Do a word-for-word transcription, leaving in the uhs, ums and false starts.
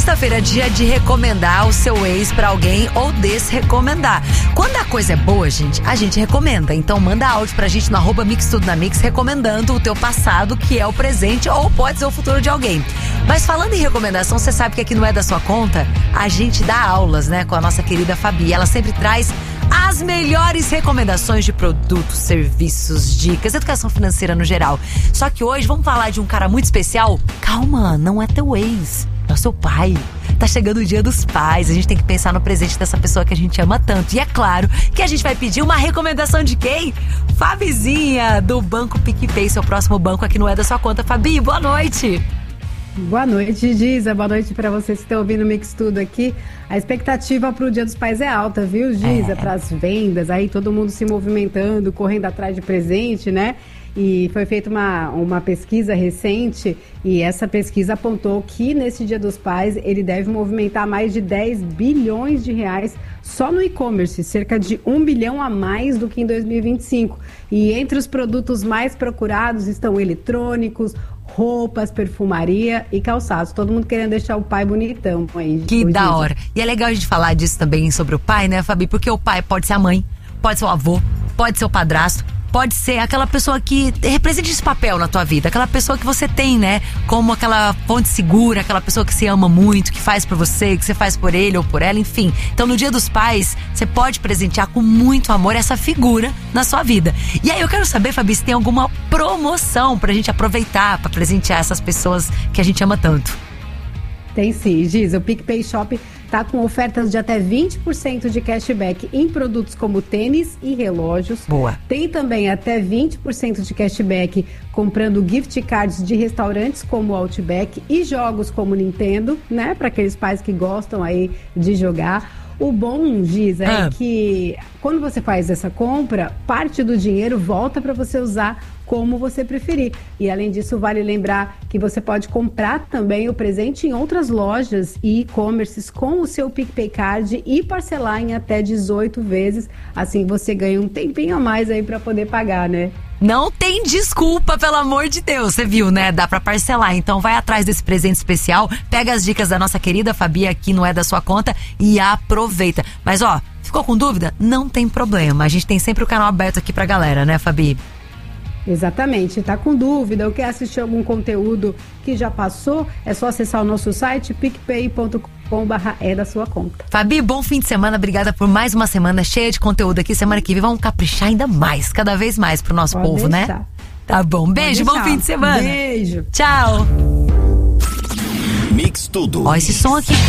Sexta-feira é dia de recomendar o seu ex pra alguém ou desrecomendar. Quando a coisa é boa, gente, a gente recomenda. Então manda áudio pra gente no arroba Mix Tudo na Mix, recomendando o teu passado, que é o presente, ou pode ser o futuro de alguém. Mas falando em recomendação, você sabe que aqui não é da sua conta? A gente dá aulas, né, com a nossa querida Fabi. Ela sempre traz as melhores recomendações de produtos, serviços, dicas, educação financeira no geral. Só que hoje vamos falar de um cara muito especial. Calma, não é teu ex, é o seu pai. Tá chegando o dia dos pais, a gente tem que pensar no presente dessa pessoa que a gente ama tanto. E é claro que a gente vai pedir uma recomendação de quem? Fabizinha, do Banco PicPay, seu próximo banco aqui não é da sua conta. Fabi, boa noite. Boa noite, Giza. Boa noite para vocês que estão ouvindo o Mix Tudo aqui. A expectativa para o Dia dos Pais é alta, viu, Giza? É. Para as vendas, aí todo mundo se movimentando, correndo atrás de presente, né? E foi feita uma, uma pesquisa recente e essa pesquisa apontou que nesse Dia dos Pais ele deve movimentar mais de dez bilhões de reais só no e-commerce, cerca de um bilhão a mais do que em dois mil e vinte e cinco. E entre os produtos mais procurados estão eletrônicos, roupas, perfumaria e calçados. Todo mundo querendo deixar o pai bonitão aí. Que da hora. E é legal a gente falar disso também sobre o pai, né, Fabi? Porque o pai pode ser a mãe, pode ser o avô, pode ser o padrasto, pode ser aquela pessoa que representa esse papel na tua vida, aquela pessoa que você tem, né, como aquela fonte segura, aquela pessoa que você ama muito, que faz por você, que você faz por ele ou por ela, enfim. Então no Dia dos Pais, você pode presentear com muito amor essa figura na sua vida. E aí eu quero saber, Fabi, se tem alguma promoção pra gente aproveitar, pra presentear essas pessoas que a gente ama tanto. Tem sim, Giz. O PicPay Shop tá com ofertas de até vinte por cento de cashback em produtos como tênis e relógios. Boa. Tem também até vinte por cento de cashback comprando gift cards de restaurantes como Outback e jogos como Nintendo, né? Para aqueles pais que gostam aí de jogar. O bom, Giz, é ah. que quando você faz essa compra, parte do dinheiro volta para você usar como você preferir. E além disso, vale lembrar que você pode comprar também o presente em outras lojas e e-commerces com o seu PicPay Card e parcelar em até dezoito vezes. Assim você ganha um tempinho a mais aí para poder pagar, né? Não tem desculpa, pelo amor de Deus, você viu, né? Dá pra parcelar, então vai atrás desse presente especial, pega as dicas da nossa querida Fabi, aqui não é da sua conta, e aproveita. Mas ó, ficou com dúvida? Não tem problema, a gente tem sempre o canal aberto aqui pra galera, né, Fabi? Exatamente, tá com dúvida ou quer assistir algum conteúdo que já passou, é só acessar o nosso site picpay ponto com barra é da sua conta. Fabi, bom fim de semana, obrigada por mais uma semana cheia de conteúdo aqui. Semana que vem vamos caprichar ainda mais, cada vez mais pro nosso Pode povo, deixar. né? Tá bom, beijo, bom fim de semana. Beijo. Tchau. Mix Tudo. Ó, esse som aqui